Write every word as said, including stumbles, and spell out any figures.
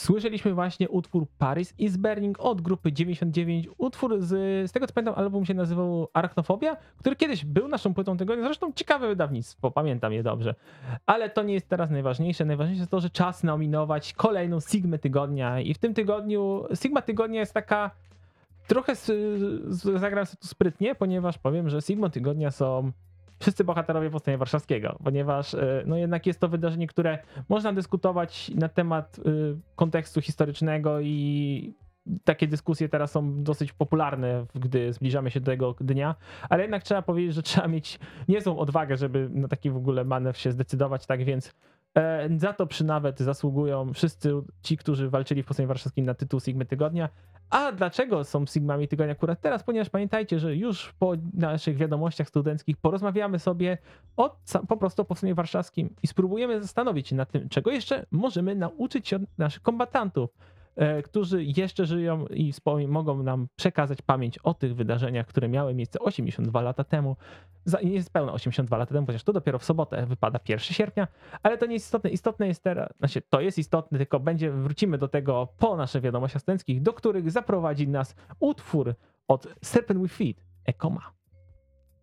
Słyszeliśmy właśnie utwór Paris is Burning od grupy dziewięćdziesiąt dziewięć. Utwór z, z tego co pamiętam, album się nazywał Arachnofobia, który kiedyś był naszą płytą tygodnia. Zresztą ciekawe wydawnictwo, pamiętam je dobrze. Ale to nie jest teraz najważniejsze. Najważniejsze jest to, że czas nominować kolejną Sigmę tygodnia. I w tym tygodniu Sigma tygodnia jest taka trochę z, z, zagram sobie tu sprytnie, ponieważ powiem, że Sigmą tygodnia są wszyscy bohaterowie Powstania Warszawskiego, ponieważ no jednak jest to wydarzenie, które można dyskutować na temat kontekstu historycznego i takie dyskusje teraz są dosyć popularne, gdy zbliżamy się do tego dnia, ale jednak trzeba powiedzieć, że trzeba mieć niezłą odwagę, żeby na taki w ogóle manewr się zdecydować, tak więc za to przynawet zasługują wszyscy ci, którzy walczyli w Powstaniu Warszawskim na tytuł Sigmy Tygodnia. A dlaczego są Sigmami Tygodnia akurat teraz? Ponieważ pamiętajcie, że już po naszych wiadomościach studenckich porozmawiamy sobie o, po prostu o Powstaniu Warszawskim i spróbujemy zastanowić się nad tym, czego jeszcze możemy nauczyć się od naszych kombatantów, którzy jeszcze żyją i mogą nam przekazać pamięć o tych wydarzeniach, które miały miejsce osiemdziesiąt dwa lata temu. Nie jest pełne osiemdziesiąt dwa lata temu, chociaż to dopiero w sobotę wypada pierwszego sierpnia, ale to nie jest istotne. Istotne jest teraz, znaczy to jest istotne, tylko będzie, wrócimy do tego po naszych wiadomościach studenckich, do których zaprowadzi nas utwór od Serpent with Feet, Ekoma.